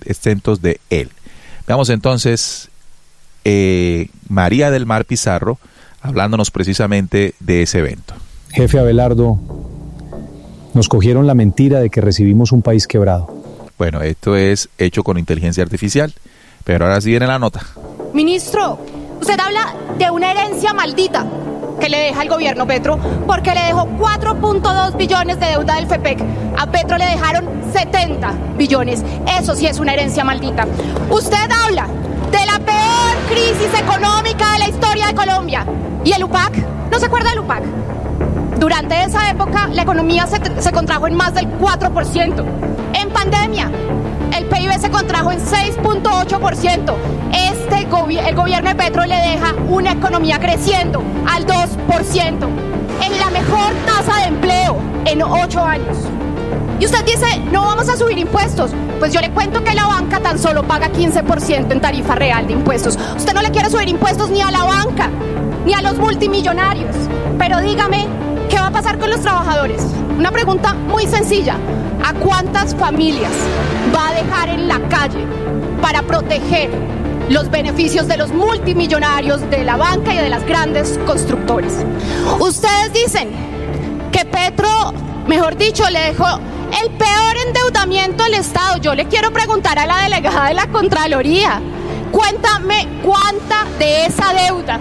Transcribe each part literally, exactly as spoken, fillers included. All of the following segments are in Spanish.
exentos de él. Veamos entonces eh, María del Mar Pizarro hablándonos precisamente de ese evento. Jefe Abelardo, nos cogieron la mentira de que recibimos un país quebrado. Bueno, esto es hecho con inteligencia artificial, pero ahora sí viene la nota. Ministro, usted habla de una herencia maldita que le deja el gobierno Petro, porque le dejó cuatro punto dos billones de deuda del FEPEC. A Petro le dejaron setenta billones. Eso sí es una herencia maldita. Usted habla de la peor crisis económica de la historia de Colombia. ¿Y el U P A C? ¿No se acuerda del U P A C? Durante esa época, la economía se, se contrajo en más del cuatro por ciento. En pandemia, el P I B se contrajo en seis punto ocho por ciento. Este gobi- el gobierno de Petro le deja una economía creciendo al dos por ciento, en la mejor tasa de empleo en ocho años. Y usted dice, no vamos a subir impuestos. Pues yo le cuento que la banca tan solo paga quince por ciento en tarifa real de impuestos. Usted no le quiere subir impuestos ni a la banca, ni a los multimillonarios. Pero dígame, ¿qué va a pasar con los trabajadores? Una pregunta muy sencilla. ¿A cuántas familias va a dejar en la calle para proteger los beneficios de los multimillonarios, de la banca y de las grandes constructores? Ustedes dicen que Petro, mejor dicho, le dejó el peor endeudamiento al Estado. Yo le quiero preguntar a la delegada de la Contraloría, cuéntame cuánta de esa deuda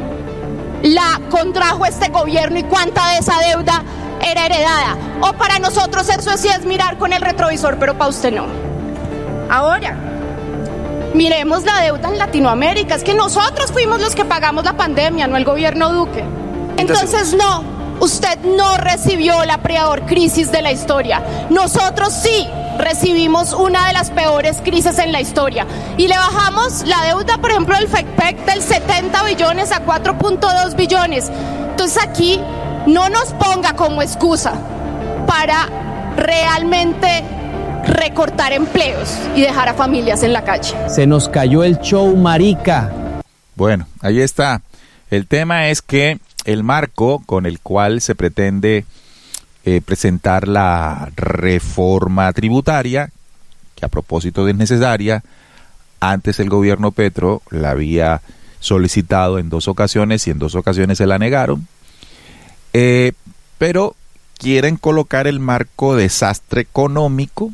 la contrajo este gobierno y cuánta de esa deuda era heredada. O para nosotros eso sí es mirar con el retrovisor, pero para usted no. Ahora, miremos la deuda en Latinoamérica. Es que nosotros fuimos los que pagamos la pandemia, no el gobierno Duque. Entonces no, usted no recibió la peor crisis de la historia. Nosotros sí recibimos una de las peores crisis en la historia. Y le bajamos la deuda, por ejemplo, del FEPEC del setenta billones a cuatro punto dos billones. Entonces aquí no nos ponga como excusa para realmente recortar empleos y dejar a familias en la calle. Se nos cayó el show, marica. Bueno, ahí está. El tema es que el marco con el cual se pretende eh, presentar la reforma tributaria, que a propósito es necesaria, antes el gobierno Petro la había solicitado en dos ocasiones y en dos ocasiones se la negaron, eh, pero quieren colocar el marco desastre económico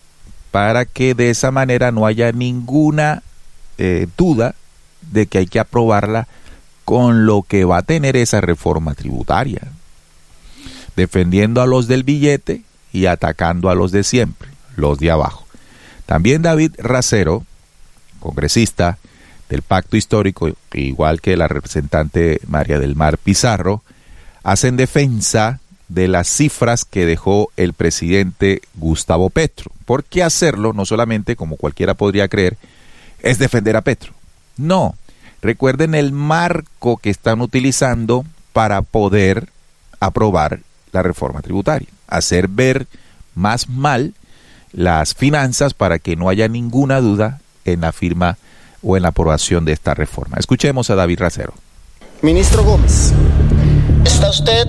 para que de esa manera no haya ninguna eh, duda de que hay que aprobarla con lo que va a tener esa reforma tributaria, defendiendo a los del billete y atacando a los de siempre, los de abajo. También David Racero, congresista del Pacto Histórico, igual que la representante María del Mar Pizarro, hacen defensa de las cifras que dejó el presidente Gustavo Petro. Porque hacerlo, no solamente, como cualquiera podría creer, es defender a Petro. No, recuerden el marco que están utilizando para poder aprobar la reforma tributaria. Hacer ver más mal las finanzas para que no haya ninguna duda en la firma o en la aprobación de esta reforma. Escuchemos a David Racero. Ministro Gómez, está usted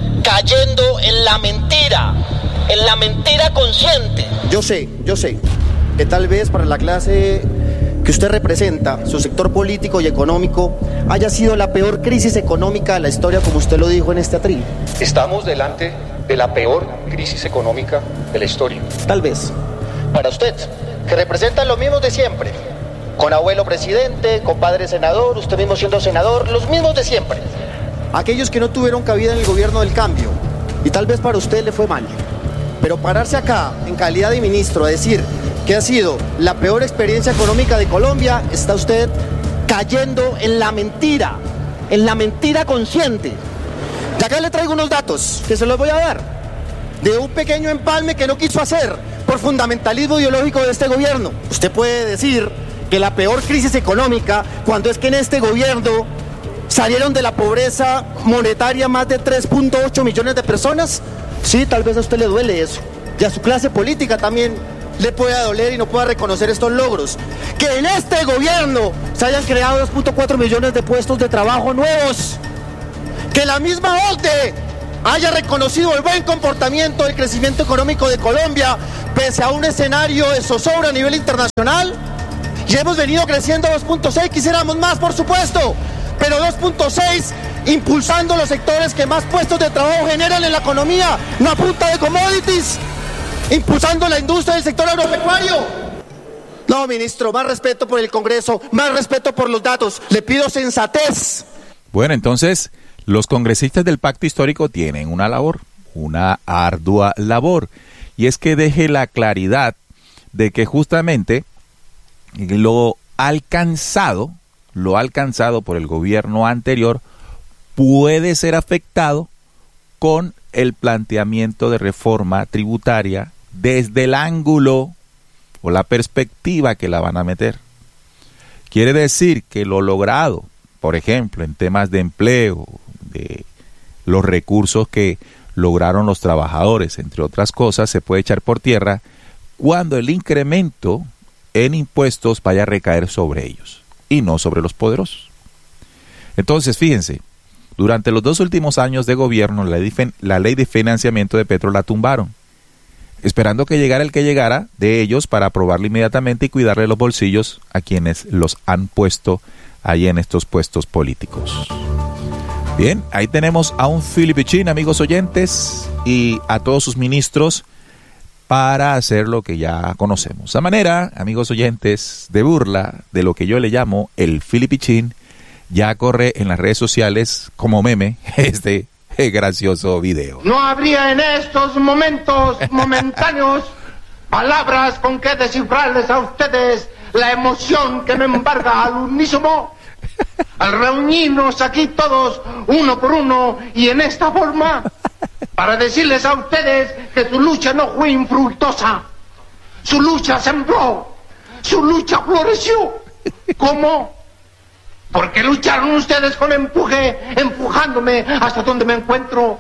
cayendo en la mentira, en la mentira consciente. Yo sé, yo sé que tal vez para la clase que usted representa, su sector político y económico, haya sido la peor crisis económica de la historia, como usted lo dijo en este atril. Estamos delante de la peor crisis económica de la historia. Tal vez. Para usted, que representa lo mismo de siempre, con abuelo presidente, con padre senador, usted mismo siendo senador, los mismos de siempre. Aquellos que no tuvieron cabida en el gobierno del cambio, y tal vez para usted le fue mal. Pero pararse acá, en calidad de ministro, a decir que ha sido la peor experiencia económica de Colombia, está usted cayendo en la mentira, en la mentira consciente. Y acá le traigo unos datos que se los voy a dar, de un pequeño empalme que no quiso hacer por fundamentalismo ideológico de este gobierno. Usted puede decir que la peor crisis económica, cuando es que en este gobierno salieron de la pobreza monetaria más de tres punto ocho millones de personas. Sí, tal vez a usted le duele eso, y a su clase política también le pueda doler y no pueda reconocer estos logros. Que en este gobierno se hayan creado dos punto cuatro millones de puestos de trabajo nuevos. Que la misma O C D E haya reconocido el buen comportamiento del crecimiento económico de Colombia, pese a un escenario de zozobra a nivel internacional, y hemos venido creciendo dos punto seis, quisiéramos más, por supuesto, pero dos punto seis impulsando los sectores que más puestos de trabajo generan en la economía, no a punta de commodities, impulsando la industria del sector agropecuario. No, ministro, más respeto por el Congreso, más respeto por los datos, le pido sensatez. Bueno, entonces, los congresistas del Pacto Histórico tienen una labor, una ardua labor, y es que deje la claridad de que justamente lo alcanzado, lo alcanzado por el gobierno anterior puede ser afectado con el planteamiento de reforma tributaria desde el ángulo o la perspectiva que la van a meter. Quiere decir que lo logrado, por ejemplo, en temas de empleo, de los recursos que lograron los trabajadores, entre otras cosas, se puede echar por tierra cuando el incremento en impuestos vaya a recaer sobre ellos y no sobre los poderosos. Entonces, fíjense, durante los dos últimos años de gobierno, la ley, la ley de financiamiento de Petro la tumbaron, esperando que llegara el que llegara de ellos para aprobarlo inmediatamente y cuidarle los bolsillos a quienes los han puesto ahí en estos puestos políticos. Bien, ahí tenemos a un Filipichín, amigos oyentes, y a todos sus ministros para hacer lo que ya conocemos. A manera, amigos oyentes, de burla de lo que yo le llamo el Filipichín, ya corre en las redes sociales como meme este gracioso video. No habría en estos momentos momentáneos palabras con que descifrarles a ustedes la emoción que me embarga al unísono al reunirnos aquí todos uno por uno y en esta forma para decirles a ustedes que su lucha no fue infructuosa, su lucha sembró, su lucha floreció. ¿Cómo? Porque lucharon ustedes con empuje, empujándome hasta donde me encuentro.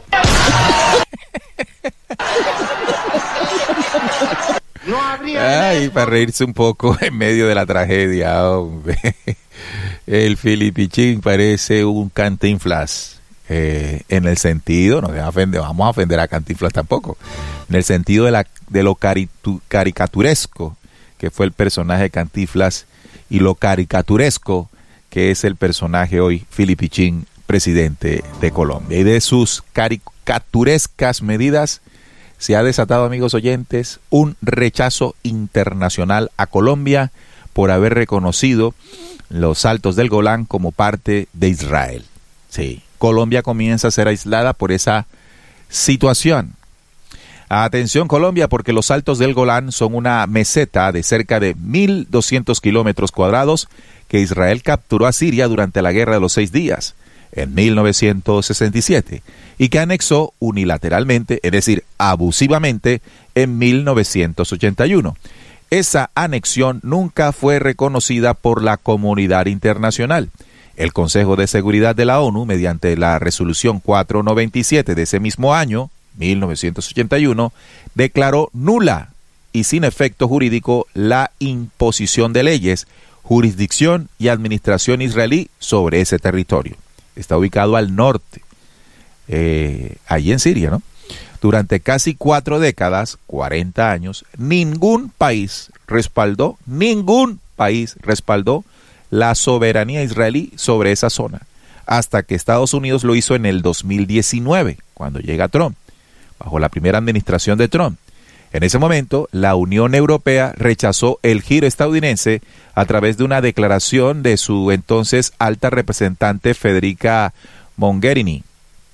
No habría... Ay, para reírse un poco en medio de la tragedia, hombre. El Filipichín parece un Cantinflas, eh, en el sentido, no ofender, vamos a ofender a Cantinflas tampoco, en el sentido de, la, de lo caritu, caricaturesco que fue el personaje de Cantinflas y lo caricaturesco que es el personaje hoy, Filipichín, presidente de Colombia. Y de sus caricaturescas medidas se ha desatado, amigos oyentes, un rechazo internacional a Colombia por haber reconocido los Altos del Golán como parte de Israel. Sí, Colombia comienza a ser aislada por esa situación. Atención, Colombia, porque los Altos del Golán son una meseta de cerca de mil doscientos kilómetros cuadrados que Israel capturó a Siria durante la Guerra de los Seis Días en mil novecientos sesenta y siete y que anexó unilateralmente, es decir, abusivamente, en mil novecientos ochenta y uno. Esa anexión nunca fue reconocida por la comunidad internacional. El Consejo de Seguridad de la ONU, mediante la resolución cuatrocientos noventa y siete de ese mismo año, mil novecientos ochenta y uno, declaró nula y sin efecto jurídico la imposición de leyes, jurisdicción y administración israelí sobre ese territorio. Está ubicado al norte, eh, allí en Siria, ¿no? Durante casi cuatro décadas, cuarenta años, ningún país respaldó, ningún país respaldó la soberanía israelí sobre esa zona, hasta que Estados Unidos lo hizo en el dos mil diecinueve, cuando llega Trump, bajo la primera administración de Trump. En ese momento, la Unión Europea rechazó el giro estadounidense a través de una declaración de su entonces alta representante Federica Mogherini,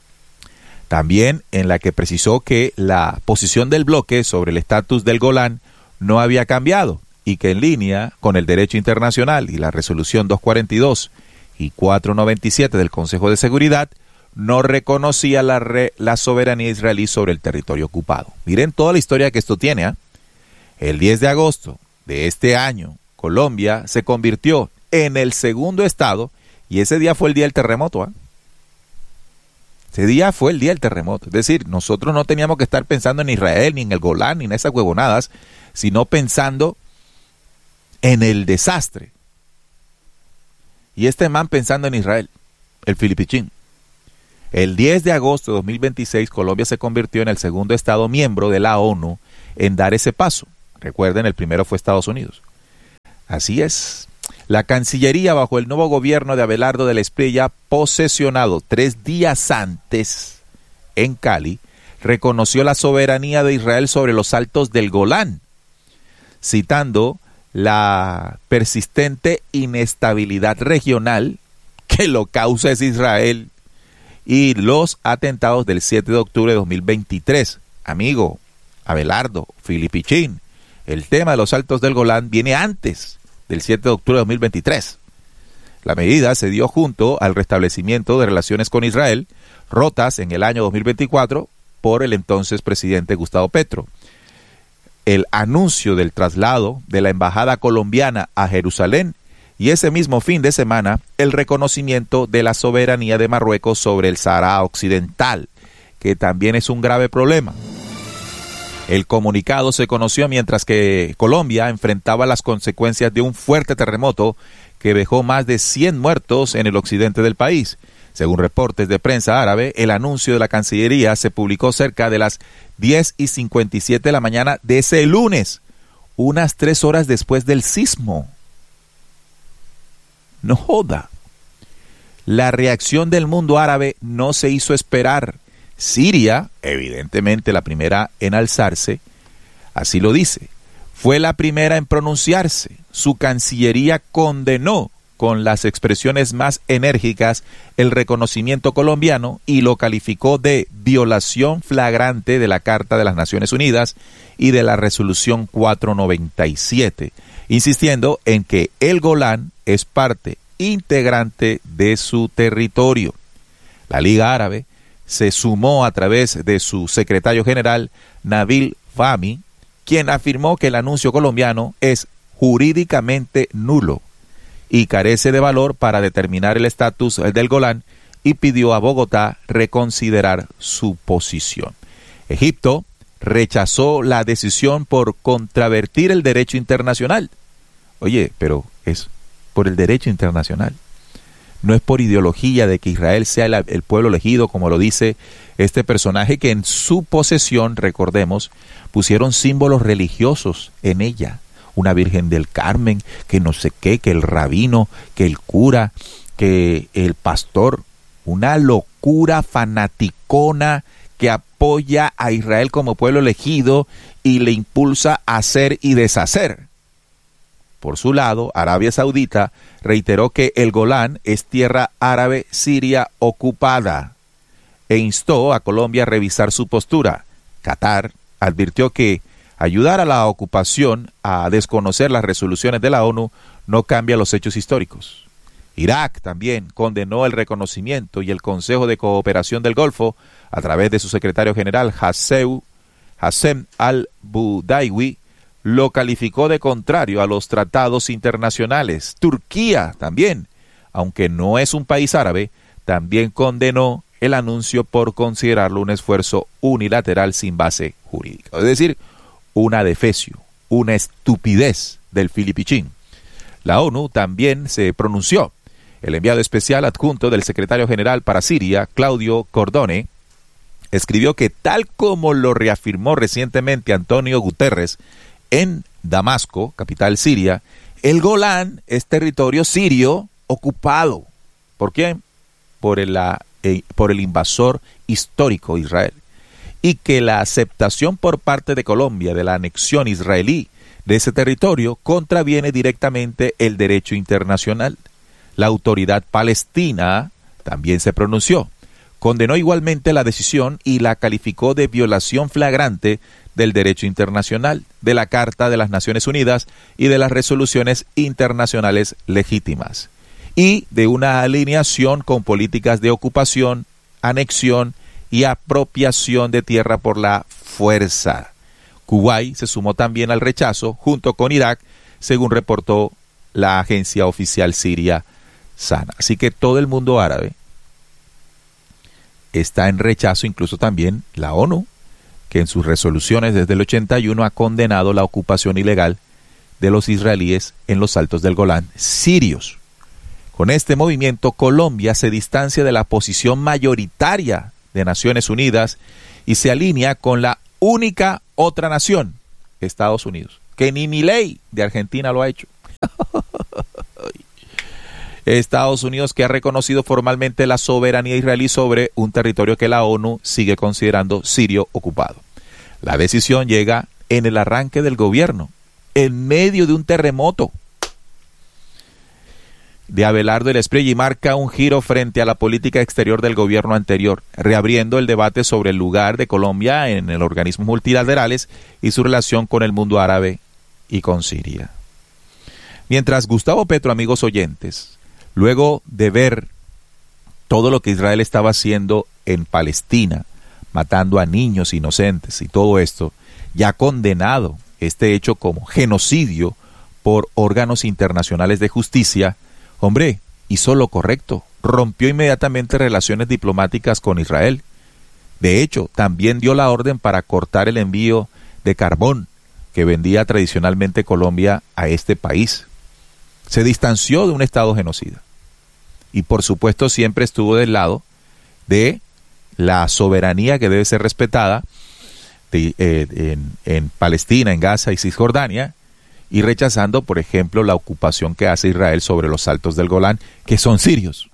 también en la que precisó que la posición del bloque sobre el estatus del Golán no había cambiado y que en línea con el derecho internacional y la resolución doscientos cuarenta y dos y cuatrocientos noventa y siete del Consejo de Seguridad, no reconocía la, re, la soberanía israelí sobre el territorio ocupado. Miren toda la historia que esto tiene, ¿eh? El diez de agosto de este año, Colombia se convirtió en el segundo estado, y ese día fue el día del terremoto, ¿eh? Ese día fue el día del terremoto. Es decir, nosotros no teníamos que estar pensando en Israel, ni en el Golán, ni en esas huevonadas, sino pensando en el desastre. Y este man pensando en Israel, el Filipichín. El diez de agosto de dos mil veintiséis, Colombia se convirtió en el segundo estado miembro de la ONU en dar ese paso. Recuerden, el primero fue Estados Unidos. Así es. La Cancillería, bajo el nuevo gobierno de Abelardo de la Espriella, posesionado tres días antes en Cali, reconoció la soberanía de Israel sobre los altos del Golán, citando la persistente inestabilidad regional que lo causa es Israel y los atentados del siete de octubre de dos mil veintitrés. Amigo, Abelardo, Filipichín, el tema de los altos del Golán viene antes del siete de octubre de dos mil veintitrés. La medida se dio junto al restablecimiento de relaciones con Israel, rotas en el año dos mil veinticuatro por el entonces presidente Gustavo Petro. El anuncio del traslado de la embajada colombiana a Jerusalén y ese mismo fin de semana el reconocimiento de la soberanía de Marruecos sobre el Sahara Occidental, que también es un grave problema. El comunicado se conoció mientras que Colombia enfrentaba las consecuencias de un fuerte terremoto que dejó más de cien muertos en el occidente del país. Según reportes de prensa árabe, el anuncio de la Cancillería se publicó cerca de las diez y cincuenta y siete de la mañana de ese lunes, unas tres horas después del sismo. No joda. La reacción del mundo árabe no se hizo esperar. Siria, evidentemente la primera en alzarse, así lo dice, fue la primera en pronunciarse. Su Cancillería condenó con las expresiones más enérgicas el reconocimiento colombiano y lo calificó de violación flagrante de la Carta de las Naciones Unidas y de la Resolución cuatrocientos noventa y siete, insistiendo en que el Golán es parte integrante de su territorio. La Liga Árabe se sumó a través de su secretario general, Nabil Fahmy, quien afirmó que el anuncio colombiano es jurídicamente nulo y carece de valor para determinar el estatus del Golán, y pidió a Bogotá reconsiderar su posición. Egipto rechazó la decisión por contravertir el derecho internacional. Oye, pero es por el derecho internacional. No es por ideología de que Israel sea el, el pueblo elegido, como lo dice este personaje que en su posesión, recordemos, pusieron símbolos religiosos en ella. Una Virgen del Carmen, que no sé qué, que el rabino, que el cura, que el pastor. Una locura fanaticona que apoya a Israel como pueblo elegido y le impulsa a hacer y deshacer. Por su lado, Arabia Saudita reiteró que el Golán es tierra árabe siria ocupada e instó a Colombia a revisar su postura. Qatar advirtió que ayudar a la ocupación a desconocer las resoluciones de la ONU no cambia los hechos históricos. Irak también condenó el reconocimiento y el Consejo de Cooperación del Golfo, a través de su secretario general Hasseu, Hassem al-Budaiwi, lo calificó de contrario a los tratados internacionales. Turquía también, aunque no es un país árabe, también condenó el anuncio por considerarlo un esfuerzo unilateral sin base jurídica. Es decir, una defecio, una estupidez del Filipichín. La ONU también se pronunció. El enviado especial adjunto del secretario general para Siria, Claudio Cordone, escribió que tal como lo reafirmó recientemente Antonio Guterres en Damasco, capital siria, el Golán es territorio sirio ocupado. ¿Por quién? Por el, eh, por el invasor histórico Israel. Y que la aceptación por parte de Colombia de la anexión israelí de ese territorio contraviene directamente el derecho internacional. La autoridad palestina también se pronunció. Condenó igualmente la decisión y la calificó de violación flagrante del derecho internacional, de la Carta de las Naciones Unidas y de las resoluciones internacionales legítimas, y de una alineación con políticas de ocupación, anexión y apropiación de tierra por la fuerza. Kuwait se sumó también al rechazo, junto con Irak, según reportó la agencia oficial siria SANA. Así que todo el mundo árabe está en rechazo, incluso también la ONU, que en sus resoluciones desde el ochenta y uno ha condenado la ocupación ilegal de los israelíes en los altos del Golán sirios. Con este movimiento, Colombia se distancia de la posición mayoritaria de Naciones Unidas y se alinea con la única otra nación, Estados Unidos. que ni Milei de Argentina lo ha hecho. Estados Unidos, que ha reconocido formalmente la soberanía israelí sobre un territorio que la ONU sigue considerando sirio ocupado. La decisión llega en el arranque del gobierno, en medio de un terremoto de Abelardo el Espriella, y marca un giro frente a la política exterior del gobierno anterior, reabriendo el debate sobre el lugar de Colombia en el organismos multilaterales y su relación con el mundo árabe y con Siria. Mientras Gustavo Petro, amigos oyentes, luego de ver todo lo que Israel estaba haciendo en Palestina, matando a niños inocentes y todo esto, ya ha condenado este hecho como genocidio por órganos internacionales de justicia, hombre, hizo lo correcto, rompió inmediatamente relaciones diplomáticas con Israel. De hecho, también dio la orden para cortar el envío de carbón que vendía tradicionalmente Colombia a este país. Se distanció de un Estado genocida. Y por supuesto siempre estuvo del lado de la soberanía que debe ser respetada de, eh, en, en Palestina, en Gaza y Cisjordania, y rechazando, por ejemplo, la ocupación que hace Israel sobre los altos del Golán, que son sirios.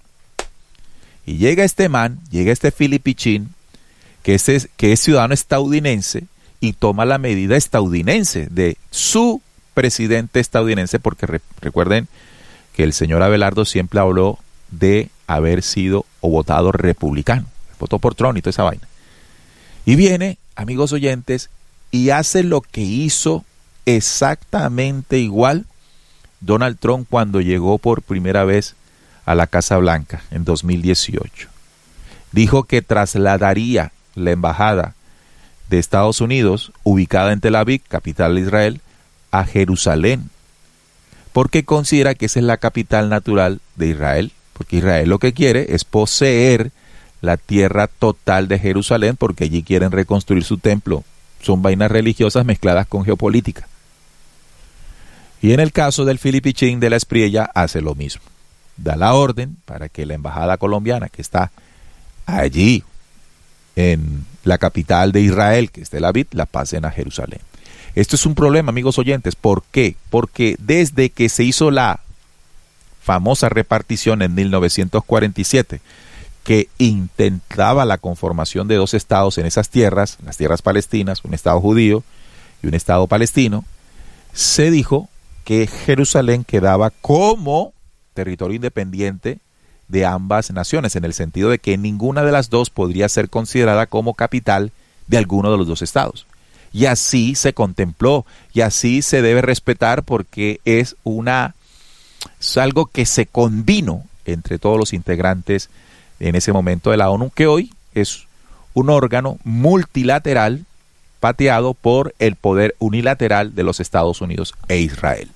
Y llega este man, llega este Filipichín, que es, que es ciudadano estadounidense, y toma la medida estadounidense de su presidente estadounidense, porque re, recuerden que el señor Abelardo siempre habló de haber sido o votado republicano, votó por Trump y toda esa vaina. Y viene, amigos oyentes, y hace lo que hizo exactamente igual Donald Trump cuando llegó por primera vez a la Casa Blanca en dos mil dieciocho. Dijo que trasladaría la embajada de Estados Unidos, ubicada en Tel Aviv, capital de Israel, a Jerusalén, porque considera que esa es la capital natural de Israel, porque Israel lo que quiere es poseer la tierra total de Jerusalén, porque allí quieren reconstruir su templo. Son vainas religiosas mezcladas con geopolítica. Y en el caso del Filipichín de la Espriella hace lo mismo. Da la orden para que la embajada colombiana, que está allí en la capital de Israel, que es Tel Aviv, la pasen a Jerusalén. Esto es un problema, amigos oyentes. ¿Por qué? Porque desde que se hizo la famosa repartición en mil novecientos cuarenta y siete, que intentaba la conformación de dos estados en esas tierras, las tierras palestinas, un estado judío y un estado palestino, se dijo que Jerusalén quedaba como territorio independiente de ambas naciones, en el sentido de que ninguna de las dos podría ser considerada como capital de alguno de los dos estados. Y así se contempló, y así se debe respetar, porque es una es algo que se convino entre todos los integrantes en ese momento de la ONU, que hoy es un órgano multilateral pateado por el poder unilateral de los Estados Unidos e Israel.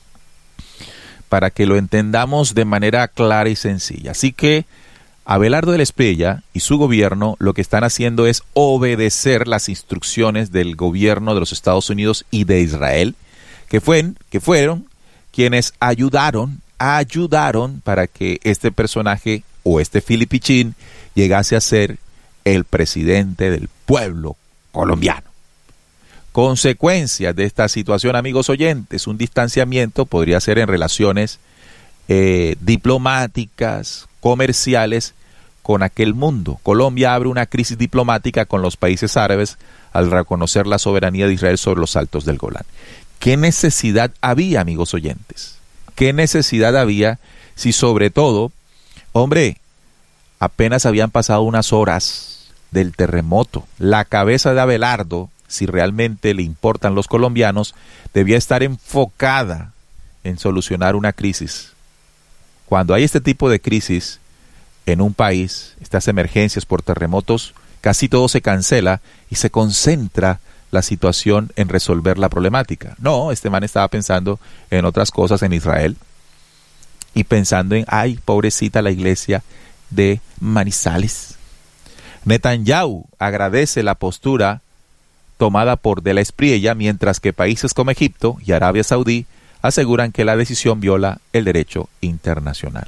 Para que lo entendamos de manera clara y sencilla. Así que Abelardo del Espriella y su gobierno lo que están haciendo es obedecer las instrucciones del gobierno de los Estados Unidos y de Israel, que, fue, que fueron quienes ayudaron, ayudaron para que este personaje o este Filipichín llegase a ser el presidente del pueblo colombiano. Consecuencias de esta situación, amigos oyentes, un distanciamiento podría ser en relaciones eh, diplomáticas, comerciales con aquel mundo. Colombia abre una crisis diplomática con los países árabes al reconocer la soberanía de Israel sobre los altos del Golán. ¿Qué necesidad había, amigos oyentes? ¿Qué necesidad había si sobre todo, hombre, apenas habían pasado unas horas del terremoto? La cabeza de Abelardo, si realmente le importan los colombianos, debía estar enfocada en solucionar una crisis. Cuando hay este tipo de crisis en un país, estas emergencias por terremotos, casi todo se cancela y se concentra la situación en resolver la problemática. No, este man estaba pensando en otras cosas en Israel y pensando en, ay, pobrecita la iglesia de Manizales. Netanyahu agradece la postura tomada por de la Espriella, mientras que países como Egipto y Arabia Saudí aseguran que la decisión viola el derecho internacional.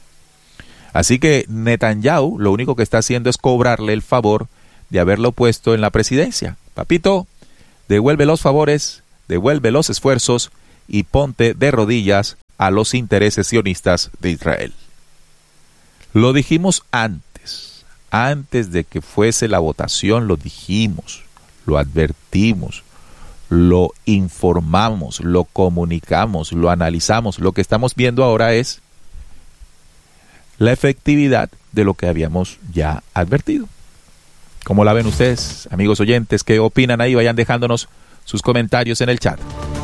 Así que Netanyahu lo único que está haciendo es cobrarle el favor de haberlo puesto en la presidencia. Papito, devuelve los favores devuelve los esfuerzos y ponte de rodillas a los intereses sionistas de Israel. Lo dijimos antes, antes de que fuese la votación, lo dijimos, lo advertimos, lo informamos, lo comunicamos, lo analizamos. Lo que estamos viendo ahora es la efectividad de lo que habíamos ya advertido. ¿Cómo la ven ustedes, amigos oyentes? ¿Qué opinan ahí? Vayan dejándonos sus comentarios en el chat.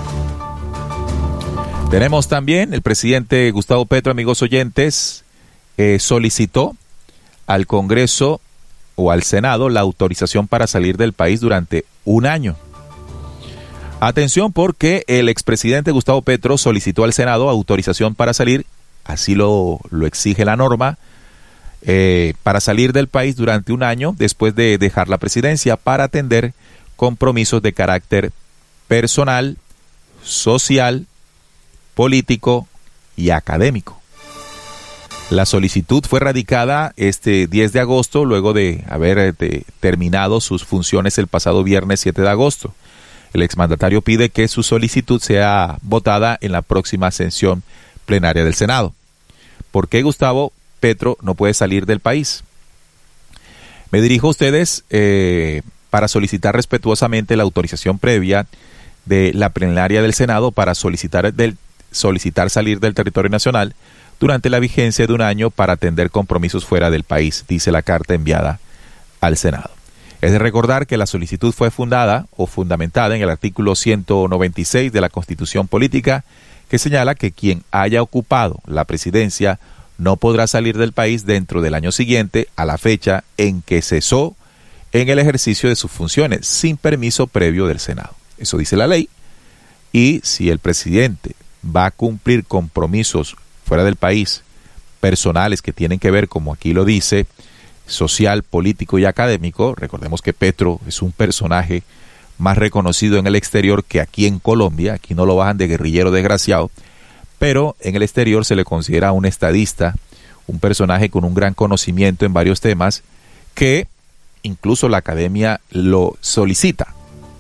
Tenemos también el presidente Gustavo Petro, amigos oyentes, eh, solicitó al Congreso o al Senado la autorización para salir del país durante un año. Atención, porque el expresidente Gustavo Petro solicitó al Senado autorización para salir, así lo, lo exige la norma, eh, para salir del país durante un año después de dejar la presidencia para atender compromisos de carácter personal, social, político y académico. La solicitud fue radicada este diez de agosto, luego de haber de, terminado sus funciones el pasado viernes siete de agosto. El exmandatario pide que su solicitud sea votada en la próxima sesión plenaria del Senado. ¿Por qué Gustavo Petro no puede salir del país? Me dirijo a ustedes eh, para solicitar respetuosamente la autorización previa de la plenaria del Senado para solicitar, del, solicitar salir del territorio nacional durante la vigencia de un año para atender compromisos fuera del país, dice la carta enviada al Senado. Es de recordar que la solicitud fue fundada o fundamentada en el artículo ciento noventa y seis de la Constitución Política, que señala que quien haya ocupado la presidencia no podrá salir del país dentro del año siguiente a la fecha en que cesó en el ejercicio de sus funciones, sin permiso previo del Senado. Eso dice la ley. Y si el presidente va a cumplir compromisos fuera del país, personales que tienen que ver, como aquí lo dice, social, político y académico, recordemos que Petro es un personaje más reconocido en el exterior que aquí en Colombia, aquí no lo bajan de guerrillero desgraciado, pero en el exterior se le considera un estadista, un personaje con un gran conocimiento en varios temas, que incluso la academia lo solicita.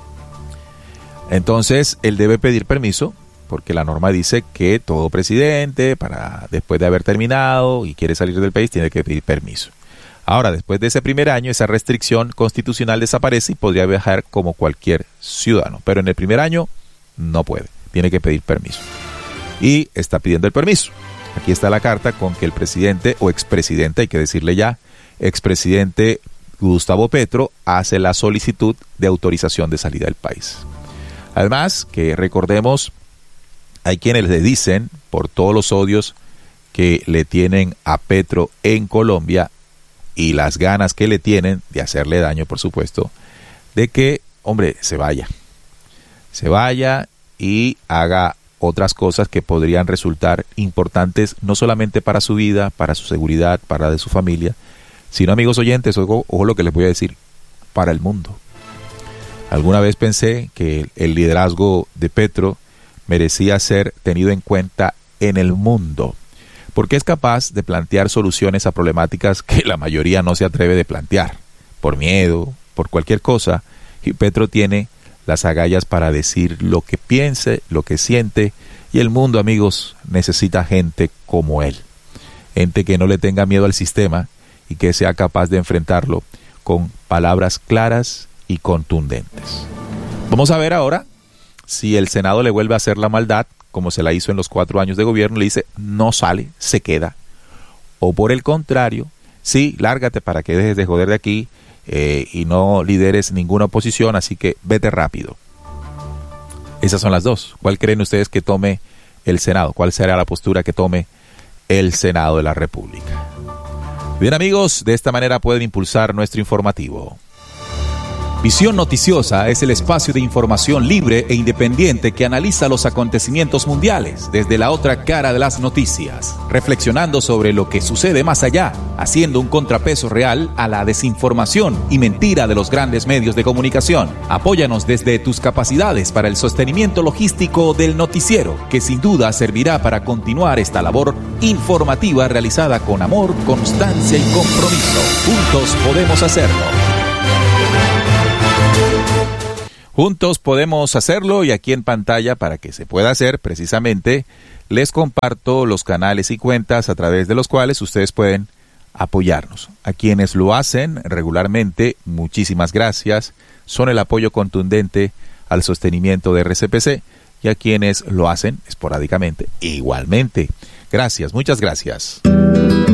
Entonces, él debe pedir permiso, porque la norma dice que todo presidente, para después de haber terminado y quiere salir del país, tiene que pedir permiso. Ahora, después de ese primer año, esa restricción constitucional desaparece y podría viajar como cualquier ciudadano. Pero en el primer año no puede, tiene que pedir permiso. Y está pidiendo el permiso. Aquí está la carta con que el presidente o expresidente, hay que decirle ya, expresidente Gustavo Petro hace la solicitud de autorización de salida del país. Además, que recordemos, hay quienes le dicen, por todos los odios que le tienen a Petro en Colombia, y las ganas que le tienen de hacerle daño, por supuesto, de que, hombre, se vaya. Se vaya y haga otras cosas que podrían resultar importantes, no solamente para su vida, para su seguridad, para la de su familia, sino, amigos oyentes, ojo, ojo lo que les voy a decir, para el mundo. Alguna vez pensé que el liderazgo de Petro merecía ser tenido en cuenta en el mundo, porque es capaz de plantear soluciones a problemáticas que la mayoría no se atreve de plantear, por miedo, por cualquier cosa, y Petro tiene las agallas para decir lo que piense, lo que siente, y el mundo, amigos, necesita gente como él, gente que no le tenga miedo al sistema y que sea capaz de enfrentarlo con palabras claras y contundentes. Vamos a ver ahora si el Senado le vuelve a hacer la maldad, como se la hizo en los cuatro años de gobierno, le dice, no sale, se queda. O por el contrario, sí, lárgate para que dejes de joder de aquí eh, y no lideres ninguna oposición, así que vete rápido. Esas son las dos. ¿Cuál creen ustedes que tome el Senado? ¿Cuál será la postura que tome el Senado de la República? Bien, amigos, de esta manera pueden impulsar nuestro informativo. Visión Noticiosa es el espacio de información libre e independiente que analiza los acontecimientos mundiales desde la otra cara de las noticias, reflexionando sobre lo que sucede más allá, haciendo un contrapeso real a la desinformación y mentira de los grandes medios de comunicación. Apóyanos desde tus capacidades para el sostenimiento logístico del noticiero, que sin duda servirá para continuar esta labor informativa realizada con amor, constancia y compromiso. Juntos podemos hacerlo. Juntos podemos hacerlo y aquí en pantalla, para que se pueda hacer precisamente, les comparto los canales y cuentas a través de los cuales ustedes pueden apoyarnos. A quienes lo hacen regularmente, muchísimas gracias. Son el apoyo contundente al sostenimiento de R C P C, y a quienes lo hacen esporádicamente, igualmente. Gracias, muchas gracias.